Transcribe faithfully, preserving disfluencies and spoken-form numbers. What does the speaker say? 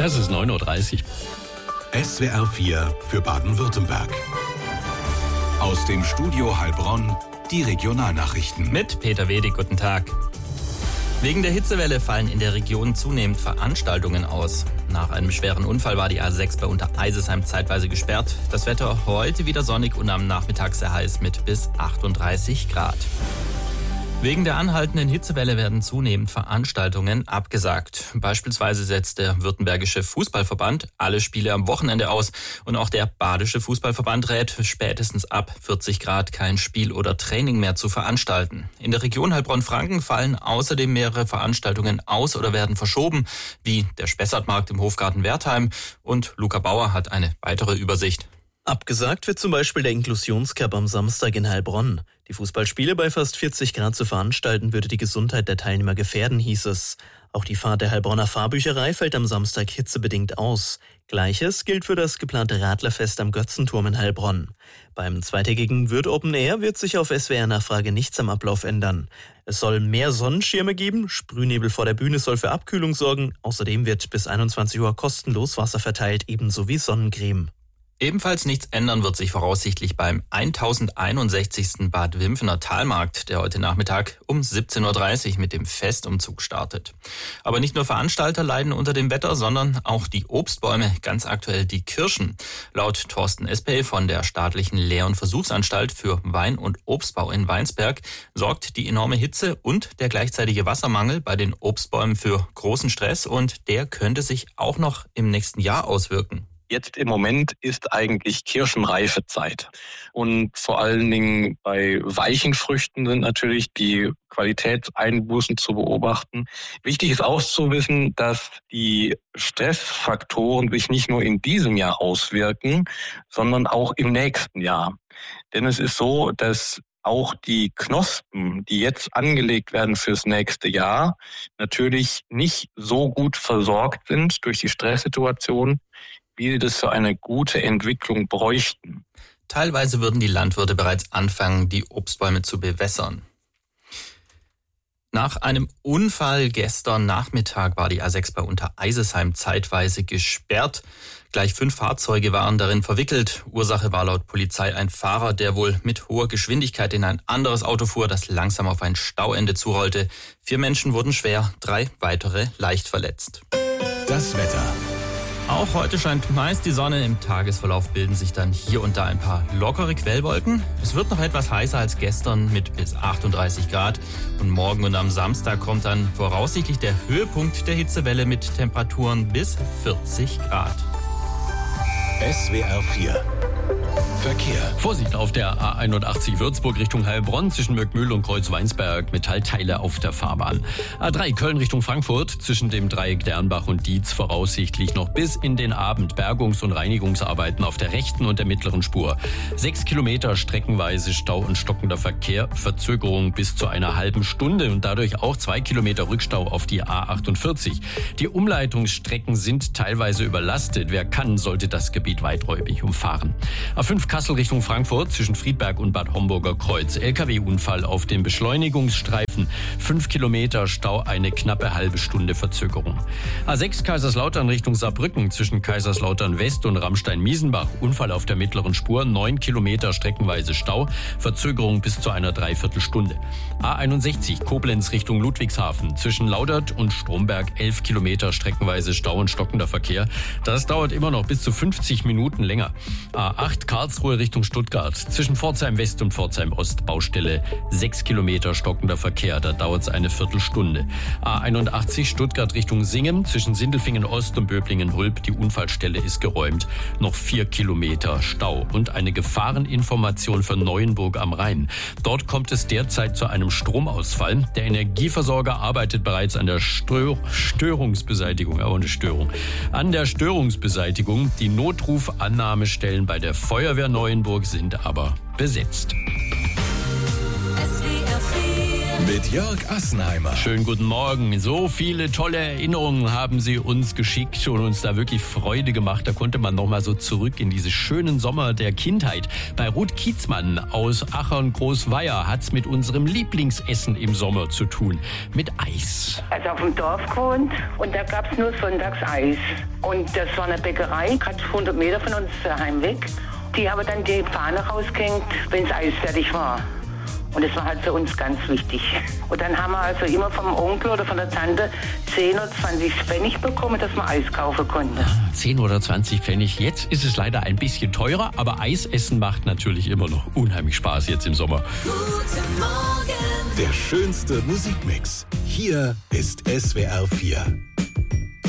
Es ist neun Uhr dreißig. S W R vier für Baden-Württemberg. Aus dem Studio Heilbronn die Regionalnachrichten. Mit Peter Wedig, guten Tag. Wegen der Hitzewelle fallen in der Region zunehmend Veranstaltungen aus. Nach einem schweren Unfall war die A sechs bei Untereisesheim zeitweise gesperrt. Das Wetter heute wieder sonnig und am Nachmittag sehr heiß mit bis achtunddreißig Grad. Wegen der anhaltenden Hitzewelle werden zunehmend Veranstaltungen abgesagt. Beispielsweise setzt der Württembergische Fußballverband alle Spiele am Wochenende aus. Und auch der Badische Fußballverband rät, spätestens ab vierzig Grad kein Spiel oder Training mehr zu veranstalten. In der Region Heilbronn-Franken fallen außerdem mehrere Veranstaltungen aus oder werden verschoben, wie der Spessartmarkt im Hofgarten Wertheim. Und Luca Bauer hat eine weitere Übersicht. Abgesagt wird zum Beispiel der Inklusionscup am Samstag in Heilbronn. Die Fußballspiele bei fast vierzig Grad zu veranstalten, würde die Gesundheit der Teilnehmer gefährden, hieß es. Auch die Fahrt der Heilbronner Fahrbücherei fällt am Samstag hitzebedingt aus. Gleiches gilt für das geplante Radlerfest am Götzenturm in Heilbronn. Beim zweitägigen Würth Open Air wird sich auf S W R-Nachfrage nichts am Ablauf ändern. Es soll mehr Sonnenschirme geben, Sprühnebel vor der Bühne soll für Abkühlung sorgen. Außerdem wird bis einundzwanzig Uhr kostenlos Wasser verteilt, ebenso wie Sonnencreme. Ebenfalls nichts ändern wird sich voraussichtlich beim tausendeinundsechzigsten Bad Wimpfener Talmarkt, der heute Nachmittag um siebzehn Uhr dreißig mit dem Festumzug startet. Aber nicht nur Veranstalter leiden unter dem Wetter, sondern auch die Obstbäume, ganz aktuell die Kirschen. Laut Thorsten Espey von der staatlichen Lehr- und Versuchsanstalt für Wein- und Obstbau in Weinsberg sorgt die enorme Hitze und der gleichzeitige Wassermangel bei den Obstbäumen für großen Stress und der könnte sich auch noch im nächsten Jahr auswirken. Jetzt im Moment ist eigentlich Kirschenreifezeit. Und vor allen Dingen bei weichen Früchten sind natürlich die Qualitätseinbußen zu beobachten. Wichtig ist auch zu wissen, dass die Stressfaktoren sich nicht nur in diesem Jahr auswirken, sondern auch im nächsten Jahr. Denn es ist so, dass auch die Knospen, die jetzt angelegt werden fürs nächste Jahr, natürlich nicht so gut versorgt sind durch die Stresssituation, wie sie das für eine gute Entwicklung bräuchten. Teilweise würden die Landwirte bereits anfangen, die Obstbäume zu bewässern. Nach einem Unfall gestern Nachmittag war die A sechs bei Untereisesheim zeitweise gesperrt. Gleich fünf Fahrzeuge waren darin verwickelt. Ursache war laut Polizei ein Fahrer, der wohl mit hoher Geschwindigkeit in ein anderes Auto fuhr, das langsam auf ein Stauende zurollte. Vier Menschen wurden schwer, drei weitere leicht verletzt. Das Wetter. Auch heute scheint meist die Sonne. Im Tagesverlauf bilden sich dann hier und da ein paar lockere Quellwolken. Es wird noch etwas heißer als gestern mit bis achtunddreißig Grad. Und morgen und am Samstag kommt dann voraussichtlich der Höhepunkt der Hitzewelle mit Temperaturen bis vierzig Grad. S W R vier Verkehr. Vorsicht auf der A einundachtzig Würzburg Richtung Heilbronn zwischen Möckmühl und Kreuzweinsberg, Metallteile auf der Fahrbahn. A drei Köln Richtung Frankfurt zwischen dem Dreieck Dernbach und Dietz voraussichtlich noch bis in den Abend Bergungs- und Reinigungsarbeiten auf der rechten und der mittleren Spur. Sechs Kilometer streckenweise Stau und stockender Verkehr, Verzögerung bis zu einer halben Stunde und dadurch auch zwei Kilometer Rückstau auf die A achtundvierzig. Die Umleitungsstrecken sind teilweise überlastet. Wer kann, sollte das Gebiet weiträumig umfahren. A fünf Kassel Richtung Frankfurt zwischen Friedberg und Bad Homburger Kreuz. L K W-Unfall auf dem Beschleunigungsstreifen. Fünf Kilometer Stau, eine knappe halbe Stunde Verzögerung. A sechs Kaiserslautern Richtung Saarbrücken zwischen Kaiserslautern West und Ramstein-Miesenbach. Unfall auf der mittleren Spur. Neun Kilometer streckenweise Stau. Verzögerung bis zu einer Dreiviertelstunde. A einundsechzig Koblenz Richtung Ludwigshafen zwischen Laudert und Stromberg. Elf Kilometer streckenweise Stau und stockender Verkehr. Das dauert immer noch bis zu fünfzig Minuten länger. A acht Karlsruhe Richtung Stuttgart. Zwischen Pforzheim West und Pforzheim Ost Baustelle. Sechs Kilometer stockender Verkehr. Da dauert es eine Viertelstunde. A einundachtzig Stuttgart Richtung Singen. Zwischen Sindelfingen Ost und Böblingen-Hulb. Die Unfallstelle ist geräumt. Noch vier Kilometer Stau. Und eine Gefahreninformation für Neuenburg am Rhein. Dort kommt es derzeit zu einem Stromausfall. Der Energieversorger arbeitet bereits an der Stör- Störungsbeseitigung. Aber eine Störung. An der Störungsbeseitigung. Die Notrufannahmestellen bei der Feuerwehr Neuenburg sind aber besetzt. S W R vier Mit Jörg Assenheimer. Schönen guten Morgen. So viele tolle Erinnerungen haben Sie uns geschickt und uns da wirklich Freude gemacht. Da konnte man noch mal so zurück in diese schönen Sommer der Kindheit. Bei Ruth Kiezmann aus Achern-Großweier hat's mit unserem Lieblingsessen im Sommer zu tun. Mit Eis. Also auf dem Dorf gewohnt und da gab's nur sonntags Eis. Und das war eine Bäckerei, gerade hundert Meter von uns daheim weg. Die haben dann die Fahne rausgehängt, wenn das Eis fertig war. Und das war halt für uns ganz wichtig. Und dann haben wir also immer vom Onkel oder von der Tante zehn oder zwanzig Pfennig bekommen, dass man Eis kaufen konnte. zehn oder zwanzig Pfennig. Jetzt ist es leider ein bisschen teurer, aber Eisessen macht natürlich immer noch unheimlich Spaß jetzt im Sommer. Guten Morgen. Der schönste Musikmix. Hier ist S W R vier.